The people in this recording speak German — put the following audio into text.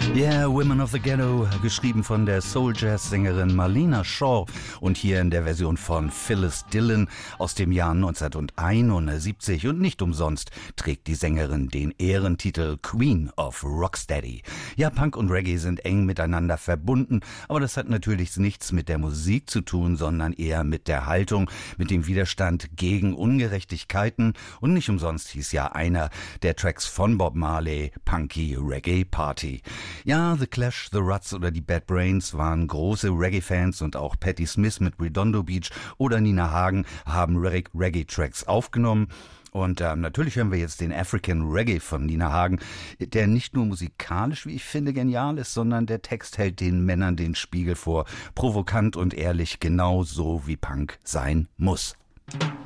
Yeah, Women of the Ghetto, geschrieben von der Soul-Jazz-Sängerin Marlena Shaw und hier in der Version von Phyllis Dillon aus dem Jahr 1971. Und nicht umsonst trägt die Sängerin den Ehrentitel Queen of Rocksteady. Ja, Punk und Reggae sind eng miteinander verbunden, aber das hat natürlich nichts mit der Musik zu tun, sondern eher mit der Haltung, mit dem Widerstand gegen Ungerechtigkeiten. Und nicht umsonst hieß ja einer der Tracks von Bob Marley Punky Reggae Party. Ja, The Clash, The Ruts oder die Bad Brains waren große Reggae-Fans und auch Patti Smith mit Redondo Beach oder Nina Hagen haben Reggae-Tracks aufgenommen. Und natürlich hören wir jetzt den African Reggae von Nina Hagen, der nicht nur musikalisch, wie ich finde, genial ist, sondern der Text hält den Männern den Spiegel vor. Provokant und ehrlich, genau so wie Punk sein muss.